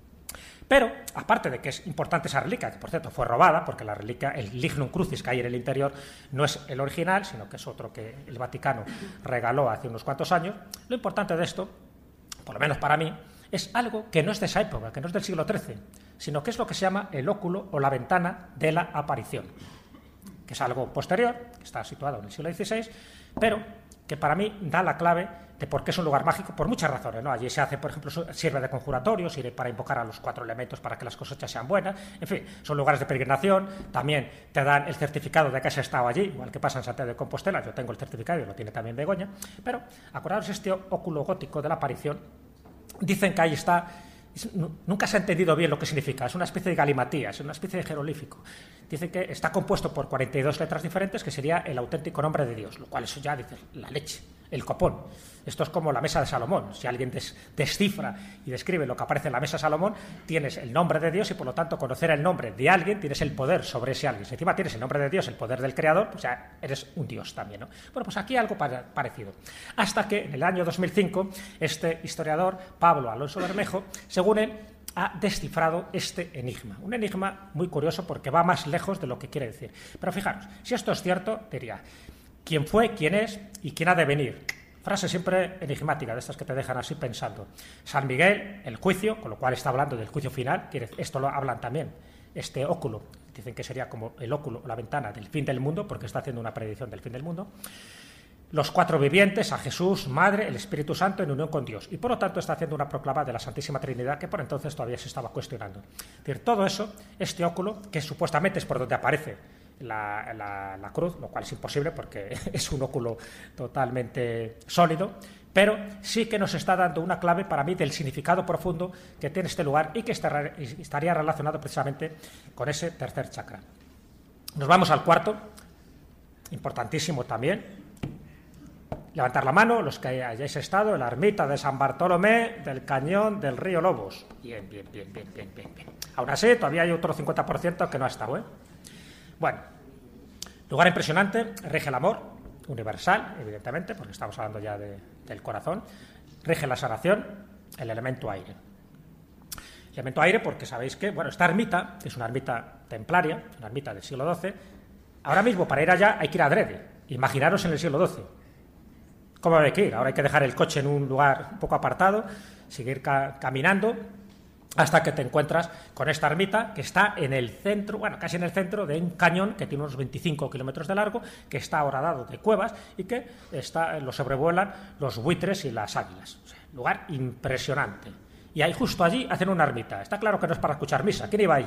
Speaker 1: Pero, aparte de que es importante esa reliquia, que por cierto fue robada, porque la reliquia, el lignum crucis que hay en el interior, no es el original, sino que es otro que el Vaticano regaló hace unos cuantos años, lo importante de esto, por lo menos para mí, es algo que no es de esa época, que no es del siglo trece, sino que es lo que se llama el óculo o la ventana de la aparición, que es algo posterior, que está situado en el siglo dieciséis, pero que para mí da la clave de por qué es un lugar mágico, por muchas razones, ¿no? Allí se hace, por ejemplo, sirve de conjuratorio, sirve para invocar a los cuatro elementos para que las cosechas sean buenas, en fin, son lugares de peregrinación, también te dan el certificado de que has estado allí, igual que pasa en Santiago de Compostela, yo tengo el certificado y lo tiene también Begoña, pero acordaros este óculo gótico de la aparición, dicen que ahí está. Nunca se ha entendido bien lo que significa, es una especie de galimatía, es una especie de jeroglífico. Dicen que está compuesto por cuarenta y dos letras diferentes, que sería el auténtico nombre de Dios, lo cual eso ya dice la leche, el copón. Esto es como la mesa de Salomón. Si alguien des, descifra y describe lo que aparece en la mesa de Salomón, tienes el nombre de Dios y por lo tanto conocer el nombre de alguien, tienes el poder sobre ese alguien. Si encima tienes el nombre de Dios, el poder del Creador, pues ya eres un Dios también, ¿no? Bueno, pues aquí algo para, parecido. Hasta que en el año dos mil cinco este historiador, Pablo Alonso Bermejo, según él, ha descifrado este enigma. Un enigma muy curioso porque va más lejos de lo que quiere decir. Pero fijaros, si esto es cierto, diría: ¿quién fue, quién es y quién ha de venir? Frase siempre enigmática, de estas que te dejan así pensando. San Miguel, el juicio, con lo cual está hablando del juicio final, esto lo hablan también, este óculo, dicen que sería como el óculo, la ventana del fin del mundo, porque está haciendo una predicción del fin del mundo. Los cuatro vivientes, a Jesús, Madre, el Espíritu Santo en unión con Dios. Y por lo tanto está haciendo una proclama de la Santísima Trinidad que por entonces todavía se estaba cuestionando. Es decir, todo eso, este óculo, que supuestamente es por donde aparece La, la, la cruz, lo cual es imposible porque es un óculo totalmente sólido, pero sí que nos está dando una clave para mí del significado profundo que tiene este lugar y que estar, estaría relacionado precisamente con ese tercer chakra. Nos vamos al cuarto, importantísimo también. Levantar la mano, los que hayáis estado en la ermita de San Bartolomé del Cañón del Río Lobos. Bien, bien, bien, bien, bien, bien, bien. Aún así, todavía hay otro cincuenta por ciento que no ha estado, ¿eh? Bueno, lugar impresionante, rige el amor, universal, evidentemente, porque estamos hablando ya de, del corazón, rige la sanación, el elemento aire. El elemento aire porque sabéis que, bueno, esta ermita, es una ermita templaria, una ermita del siglo doce, ahora mismo para ir allá hay que ir adrede, imaginaros en el siglo doce. ¿Cómo hay que ir? Ahora hay que dejar el coche en un lugar un poco apartado, seguir ca- caminando, hasta que te encuentras con esta ermita que está en el centro, bueno, casi en el centro de un cañón que tiene unos veinticinco kilómetros de largo, que está horadado de cuevas y que está, lo sobrevuelan los buitres y las águilas. O sea, lugar impresionante. Y ahí justo allí hacen una ermita. Está claro que no es para escuchar misa. ¿Quién iba allí?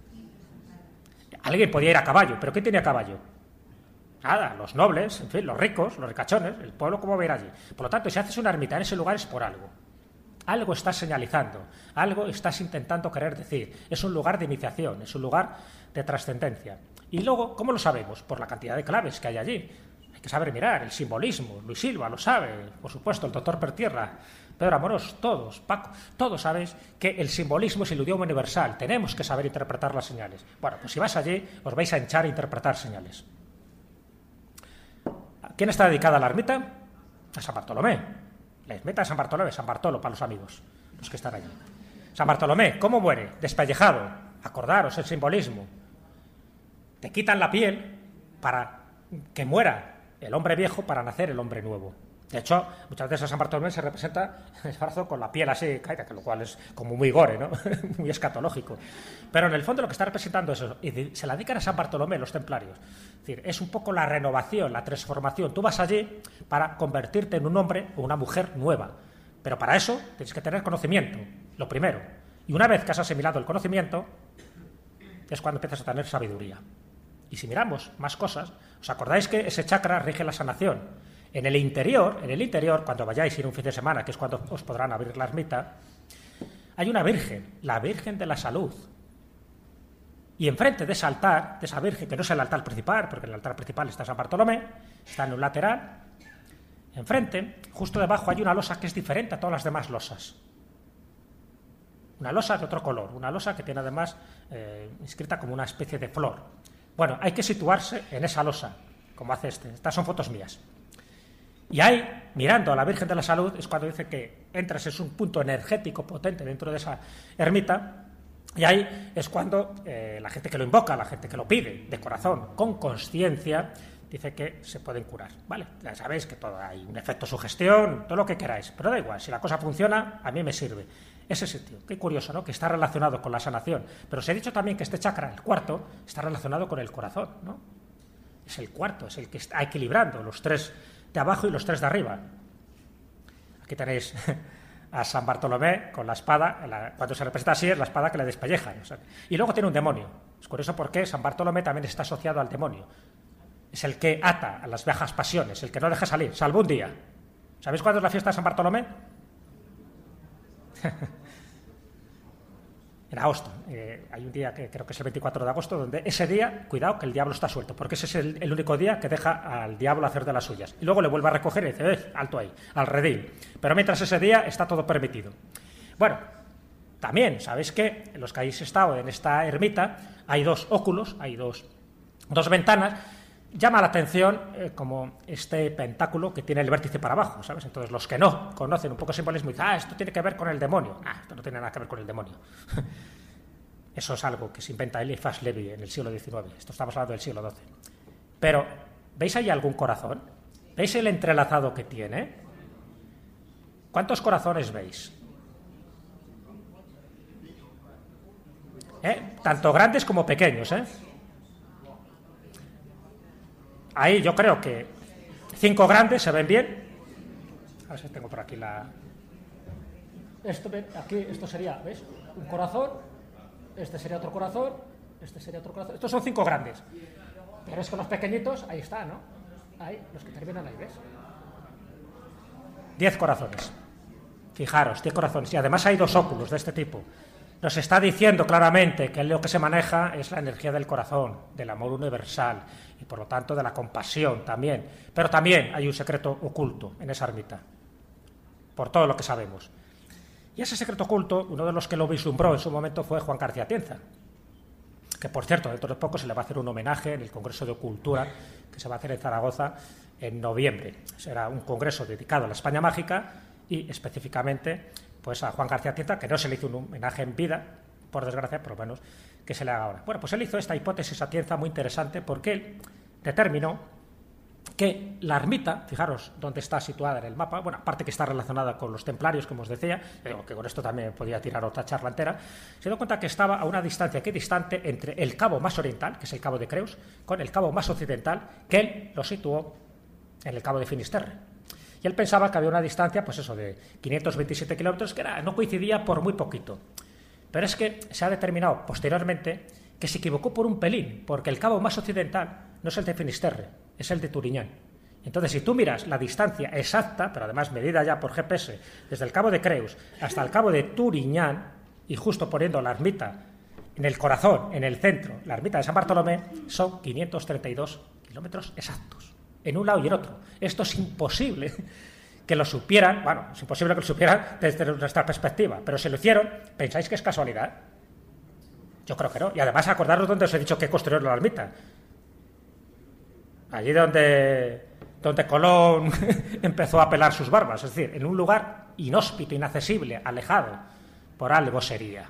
Speaker 1: Alguien podía ir a caballo, pero ¿quién tenía caballo? Nada, los nobles, en fin, los ricos, los ricachones, el pueblo, ¿cómo va a ir allí? Por lo tanto, si haces una ermita en ese lugar es por algo. Algo estás señalizando, algo estás intentando querer decir. Es un lugar de iniciación, es un lugar de trascendencia. Y luego, ¿cómo lo sabemos? Por la cantidad de claves que hay allí. Hay que saber mirar el simbolismo. Luis Silva lo sabe, por supuesto, el doctor Pertierra, Pedro Amorós, todos, Paco, todos sabéis que el simbolismo es el idioma universal. Tenemos que saber interpretar las señales. Bueno, pues si vais allí, os vais a hinchar a interpretar señales. ¿A quién está dedicada la ermita? A San Bartolomé. La ermita de San Bartolomé, San Bartolo para los amigos, los que están allí. San Bartolomé, ¿cómo muere? Despellejado. Acordaros el simbolismo. Te quitan la piel para que muera el hombre viejo para nacer el hombre nuevo. De hecho, muchas veces a San Bartolomé se representa el brazo con la piel así caída, que lo cual es como muy gore, ¿no? Muy escatológico. Pero en el fondo lo que está representando es eso. Y se la dedican a San Bartolomé los templarios. Es decir, es un poco la renovación, la transformación. Tú vas allí para convertirte en un hombre o una mujer nueva. Pero para eso tienes que tener conocimiento, lo primero. Y una vez que has asimilado el conocimiento, es cuando empiezas a tener sabiduría. Y si miramos más cosas, ¿os acordáis que ese chakra rige la sanación? En el interior, en el interior, cuando vayáis a ir un fin de semana, que es cuando os podrán abrir la ermita, hay una virgen, la Virgen de la Salud. Y enfrente de ese altar, de esa virgen, que no es el altar principal, porque el altar principal está San Bartolomé, está en un lateral, enfrente, justo debajo, hay una losa que es diferente a todas las demás losas. Una losa de otro color, una losa que tiene además eh, inscrita como una especie de flor. Bueno, hay que situarse en esa losa, como hace este. Estas son fotos mías. Y ahí, mirando a la Virgen de la Salud, es cuando dice que entras, es un punto energético potente dentro de esa ermita, y ahí es cuando eh, la gente que lo invoca, la gente que lo pide de corazón, con conciencia, dice que se pueden curar, ¿vale? Ya sabéis que todo hay un efecto sugestión, todo lo que queráis, pero da igual, si la cosa funciona, a mí me sirve. Ese sitio, qué curioso, ¿no? Que está relacionado con la sanación. Pero os he dicho también que este chakra, el cuarto, está relacionado con el corazón, ¿no? Es el cuarto, es el que está equilibrando los tres de abajo y los tres de arriba. Aquí tenéis a San Bartolomé con la espada, la, cuando se representa así es la espada que le despelleja. O sea, y luego tiene un demonio. Es curioso porque San Bartolomé también está asociado al demonio. Es el que ata a las viejas pasiones, el que no deja salir, salvo un día. ¿Sabéis cuándo es la fiesta de San Bartolomé? En agosto. Eh, hay un día que creo que es el veinticuatro de agosto, donde ese día, cuidado, que el diablo está suelto, porque ese es el, el único día que deja al diablo hacer de las suyas. Y luego le vuelve a recoger y dice, eh, alto ahí, al redil. Pero mientras ese día está todo permitido. Bueno, también, ¿sabéis que los que habéis estado en esta ermita hay dos óculos, hay dos, dos ventanas? Llama la atención eh, como este pentáculo que tiene el vértice para abajo, ¿sabes? Entonces los que no conocen un poco el simbolismo dicen, ah, esto tiene que ver con el demonio. Ah, esto no tiene nada que ver con el demonio. Eso es algo que se inventa Eliphas Levi en el siglo diecinueve. Esto estamos hablando del siglo doce. Pero, ¿veis ahí algún corazón? ¿Veis el entrelazado que tiene? ¿Cuántos corazones veis? ¿Eh? Tanto grandes como pequeños, ¿eh? Ahí yo creo que cinco grandes se ven bien. A ver si tengo por aquí la... Esto, aquí, esto sería, ¿ves? Un corazón, este sería otro corazón, este sería otro corazón. Estos son cinco grandes. Pero es que los pequeñitos, ahí está, ¿no? Ahí, los que terminan ahí, ¿ves? Diez corazones. Fijaros, diez corazones. Y además hay dos óculos de este tipo. Nos está diciendo claramente que lo que se maneja es la energía del corazón, del amor universal y por lo tanto de la compasión también. Pero también hay un secreto oculto en esa ermita, por todo lo que sabemos. Y ese secreto oculto, uno de los que lo vislumbró en su momento fue Juan García Atienza, que por cierto dentro de poco se le va a hacer un homenaje en el Congreso de Cultura que se va a hacer en Zaragoza en noviembre. Será un congreso dedicado a la España mágica y específicamente pues a Juan García Atienza, que no se le hizo un homenaje en vida, por desgracia, pero bueno, que se le haga ahora. Bueno, pues él hizo esta hipótesis Atienza muy interesante porque él determinó que la ermita, fijaros dónde está situada en el mapa, bueno, aparte que está relacionada con los templarios, como os decía, digo que con esto también podía tirar otra charla entera, se dio cuenta que estaba a una distancia que distante entre el cabo más oriental, que es el cabo de Creus, con el cabo más occidental, que él lo situó en el cabo de Finisterre. Y él pensaba que había una distancia, pues eso, de quinientos veintisiete kilómetros, que era, no coincidía por muy poquito. Pero es que se ha determinado posteriormente que se equivocó por un pelín, porque el cabo más occidental no es el de Finisterre, es el de Turiñán. Entonces, si tú miras la distancia exacta, pero además medida ya por G P S, desde el cabo de Creus hasta el cabo de Turiñán, y justo poniendo la ermita en el corazón, en el centro, la ermita de San Bartolomé, son quinientos treinta y dos kilómetros exactos. en un lado y en otro. Esto es imposible que lo supieran, bueno, es imposible que lo supieran desde nuestra perspectiva, pero si lo hicieron, ¿pensáis que es casualidad? Yo creo que no. Y además acordaros donde os he dicho que construyeron la ermita. Allí donde, donde Colón empezó a pelar sus barbas, es decir, en un lugar inhóspito, inaccesible, alejado, por algo sería.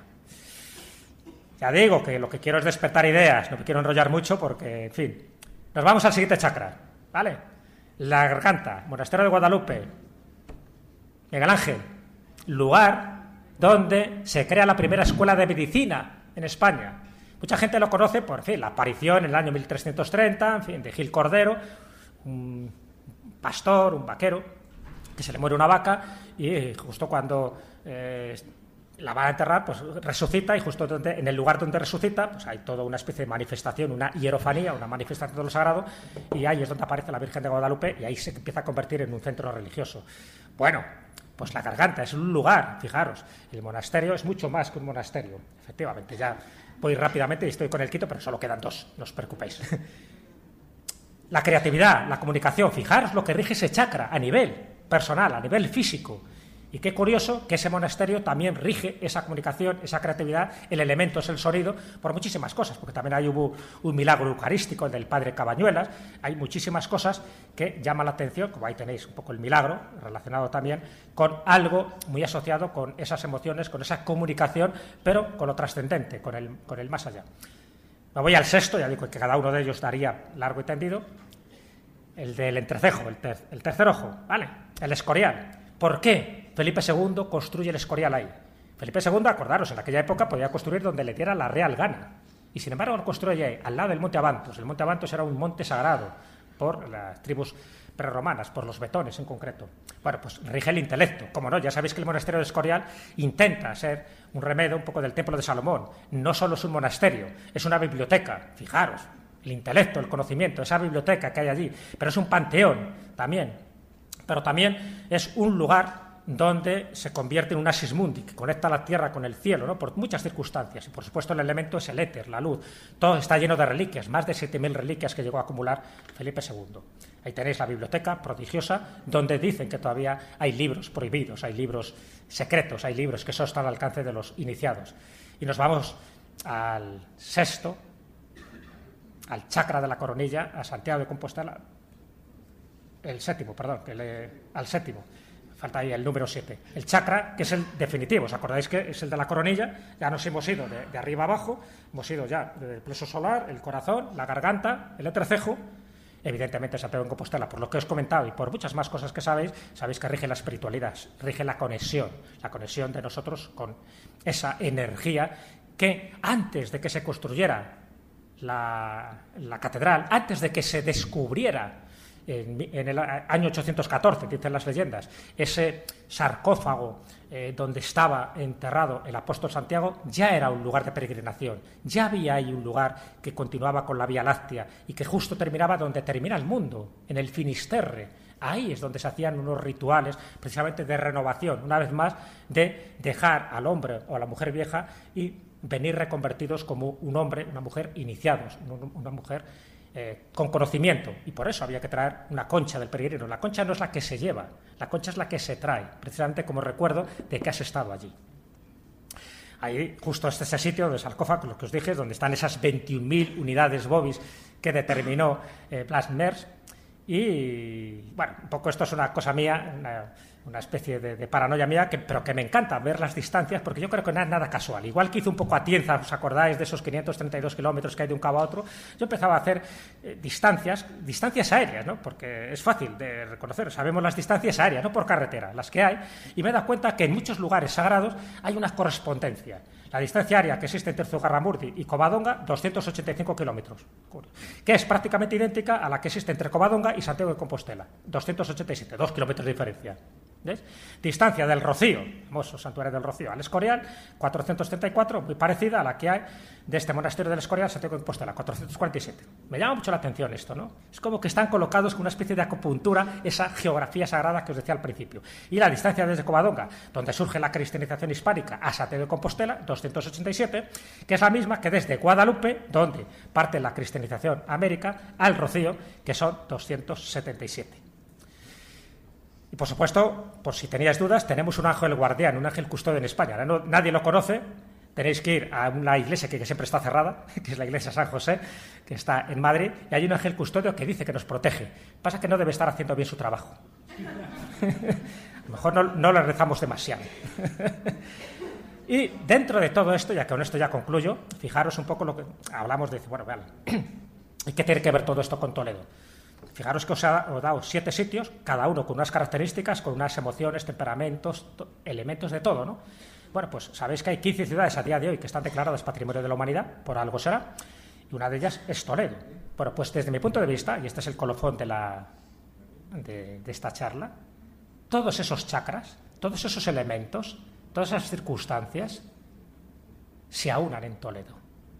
Speaker 1: Ya digo que lo que quiero es despertar ideas, no me quiero enrollar mucho porque, en fin. Nos vamos al siguiente chakra, ¿vale? La garganta, Monasterio de Guadalupe, Miguel Ángel, lugar donde se crea la primera escuela de medicina en España. Mucha gente lo conoce por, en fin, la aparición en el año mil trescientos treinta, en fin, de Gil Cordero, un pastor, un vaquero, que se le muere una vaca y justo cuando eh, la va a enterrar, pues resucita, y justo donde, en el lugar donde resucita, pues hay toda una especie de manifestación, una hierofanía, una manifestación de lo sagrado, y ahí es donde aparece la Virgen de Guadalupe y ahí se empieza a convertir en un centro religioso. Bueno, pues la garganta es un lugar, fijaros, el monasterio es mucho más que un monasterio, efectivamente, ya voy rápidamente y estoy con el quinto, pero solo quedan dos, no os preocupéis. La creatividad, la comunicación, fijaros lo que rige ese chakra a nivel personal, a nivel físico. Y qué curioso que ese monasterio también rige esa comunicación, esa creatividad, el elemento es el sonido, por muchísimas cosas, porque también ahí hubo un milagro eucarístico, el del padre Cabañuelas, hay muchísimas cosas que llaman la atención, como ahí tenéis un poco el milagro, relacionado también con algo muy asociado con esas emociones, con esa comunicación, pero con lo trascendente, con el, con el más allá. Me voy al sexto, ya digo que cada uno de ellos daría largo y tendido, el del entrecejo, el, ter, el tercer ojo, ¿vale? El Escorial. ¿Por qué Felipe segundo construye el Escorial ahí? Felipe segundo, acordaros, en aquella época podía construir donde le diera la real gana. Y sin embargo lo construye ahí, al lado del Monte Avantos. El Monte Avantos era un monte sagrado por las tribus prerromanas, por los betones en concreto. Bueno, pues rige el intelecto. Como no, ya sabéis que el monasterio de Escorial intenta ser un remedio un poco del Templo de Salomón. No solo es un monasterio, es una biblioteca. Fijaros, el intelecto, el conocimiento, esa biblioteca que hay allí. Pero es un panteón también. Pero también es un lugar donde se convierte en un axis mundi, que conecta la tierra con el cielo, ¿no? Por muchas circunstancias. Y, por supuesto, el elemento es el éter, la luz. Todo está lleno de reliquias, más de siete mil reliquias que llegó a acumular Felipe segundo. Ahí tenéis la biblioteca prodigiosa, donde dicen que todavía hay libros prohibidos, hay libros secretos, hay libros que solo están al alcance de los iniciados. Y nos vamos al sexto, al chakra de la coronilla, a Santiago de Compostela. El séptimo, perdón, que le, al séptimo, falta ahí el número siete. El chakra, que es el definitivo, ¿os acordáis que es el de la coronilla? Ya nos hemos ido de, de arriba abajo, hemos ido ya del plexo solar, el corazón, la garganta, el entrecejo, evidentemente Santiago de Compostela, por lo que os he comentado y por muchas más cosas que sabéis, sabéis que rige la espiritualidad, rige la conexión, la conexión de nosotros con esa energía que antes de que se construyera la, la catedral, antes de que se descubriera En, en el año ochocientos catorce, dicen las leyendas, ese sarcófago eh, donde estaba enterrado el apóstol Santiago, ya era un lugar de peregrinación, ya había ahí un lugar que continuaba con la Vía Láctea y que justo terminaba donde termina el mundo, en el Finisterre. Ahí es donde se hacían unos rituales precisamente de renovación, una vez más, de dejar al hombre o a la mujer vieja y venir reconvertidos como un hombre, una mujer iniciados, una mujer Eh, con conocimiento, y por eso había que traer una concha del peregrino. La concha no es la que se lleva, la concha es la que se trae, precisamente como recuerdo de que has estado allí. Ahí, justo este es ese sitio de sarcófago, lo que os dije, donde están esas veintiún mil unidades Bovis que determinó eh, Blas Mers. Y bueno, un poco esto es una cosa mía, una, una especie de, de paranoia mía, que, pero que me encanta ver las distancias, porque yo creo que no es nada casual. Igual que hizo un poco Atienza, ¿os acordáis de esos quinientos treinta y dos kilómetros que hay de un cabo a otro? Yo empezaba a hacer eh, distancias, distancias aéreas, ¿no? Porque es fácil de reconocer, sabemos las distancias aéreas, no por carretera, las que hay, y me he dado cuenta que en muchos lugares sagrados hay una correspondencia. La distancia aérea que existe entre Zugarramurdi y Covadonga, doscientos ochenta y cinco kilómetros, que es prácticamente idéntica a la que existe entre Covadonga y Santiago de Compostela, doscientos ochenta y siete, dos kilómetros de diferencia. ¿Ves? Distancia del Rocío, famoso santuario del Rocío, al Escorial, cuatrocientos treinta y cuatro, muy parecida a la que hay de este monasterio del Escorial, Santiago de Compostela, cuatrocientos cuarenta y siete. Me llama mucho la atención esto, ¿no? Es como que están colocados con una especie de acupuntura, esa geografía sagrada que os decía al principio. Y la distancia desde Covadonga, donde surge la cristianización hispánica, a Santiago de Compostela, doscientos ochenta y siete, que es la misma que desde Guadalupe, donde parte la cristianización américa, al Rocío, que son doscientos setenta y siete. Y por supuesto, por si teníais dudas, tenemos un ángel guardián, un ángel custodio en España. No, nadie lo conoce, tenéis que ir a una iglesia que, que siempre está cerrada, que es la iglesia San José, que está en Madrid, y hay un ángel custodio que dice que nos protege. Pasa que no debe estar haciendo bien su trabajo. A lo mejor no, no le rezamos demasiado. Y dentro de todo esto, ya que con esto ya concluyo, fijaros un poco lo que hablamos de, bueno, vean, ¿y qué tiene que ver todo esto con Toledo? Fijaros que os he dado siete sitios, cada uno con unas características, con unas emociones, temperamentos, elementos de todo, ¿no? Bueno, pues sabéis que hay quince ciudades a día de hoy que están declaradas Patrimonio de la Humanidad, por algo será, y una de ellas es Toledo. Bueno, pues desde mi punto de vista, y este es el colofón de, la, de, de esta charla, todos esos chakras, todos esos elementos, todas esas circunstancias se aunan en Toledo.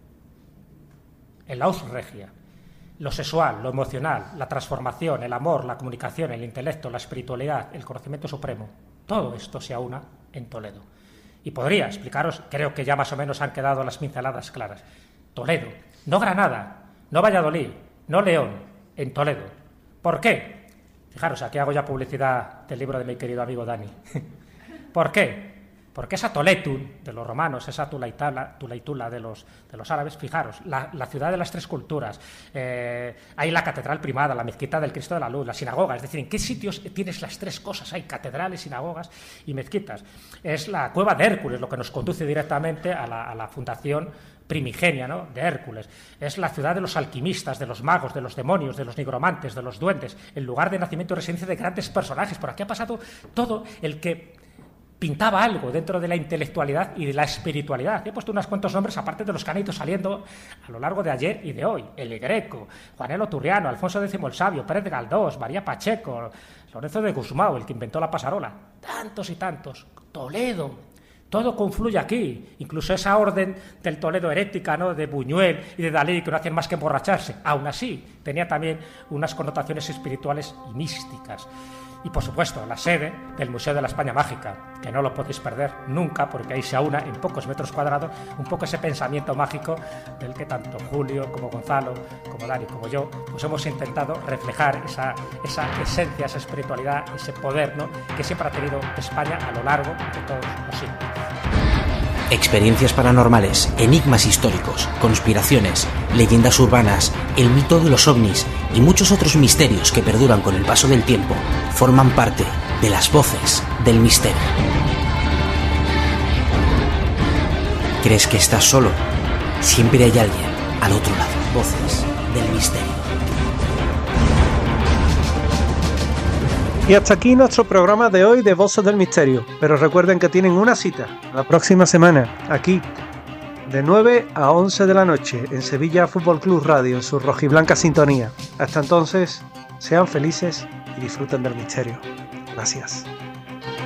Speaker 1: En la Hoz Regia. Lo sexual, lo emocional, la transformación, el amor, la comunicación, el intelecto, la espiritualidad, el conocimiento supremo, todo esto se aúna en Toledo. Y podría explicaros, creo que ya más o menos han quedado las pinceladas claras. Toledo, no Granada, no Valladolid, no León, en Toledo. ¿Por qué? Fijaros, aquí hago ya publicidad del libro de mi querido amigo Dani. ¿Por qué? Porque esa Toletun de los romanos, esa Tulaitala, Tulaitula de los, de los árabes, fijaros, la, la ciudad de las tres culturas, eh, hay la catedral primada, la mezquita del Cristo de la Luz, la sinagoga, es decir, ¿en qué sitios tienes las tres cosas? Hay catedrales, sinagogas y mezquitas. Es la cueva de Hércules, lo que nos conduce directamente a la, a la fundación primigenia, ¿no?, de Hércules. Es la ciudad de los alquimistas, de los magos, de los demonios, de los nigromantes, de los duendes, el lugar de nacimiento y residencia de grandes personajes. Por aquí ha pasado todo el que pintaba algo dentro de la intelectualidad y de la espiritualidad. He puesto unos cuantos nombres, aparte de los que han ido saliendo a lo largo de ayer y de hoy. El Greco, Juanelo Turriano, Alfonso X el Sabio, Pérez de Galdós, María Pacheco, Lorenzo de Gusmão, el que inventó la pasarola. Tantos y tantos. Toledo. Todo confluye aquí. Incluso esa orden del Toledo herética, ¿no?, de Buñuel y de Dalí, que no hacían más que emborracharse. Aún así, tenía también unas connotaciones espirituales y místicas. Y, por supuesto, la sede del Museo de la España Mágica, que no lo podéis perder nunca, porque ahí se aúna en pocos metros cuadrados un poco ese pensamiento mágico del que tanto Julio, como Gonzalo, como Dani, como yo, pues hemos intentado reflejar esa, esa esencia, esa espiritualidad, ese poder, ¿no?, que siempre ha tenido España a lo largo de todos los siglos.
Speaker 2: Experiencias paranormales, enigmas históricos, conspiraciones, leyendas urbanas, el mito de los ovnis y muchos otros misterios que perduran con el paso del tiempo forman parte de las voces del misterio. ¿Crees que estás solo? Siempre hay alguien al otro lado. Voces del misterio.
Speaker 3: Y hasta aquí nuestro programa de hoy de Voces del Misterio. Pero recuerden que tienen una cita la próxima semana, aquí, de nueve a once de la noche, en Sevilla Fútbol Club Radio, en su rojiblanca sintonía. Hasta entonces, sean felices y disfruten del misterio. Gracias.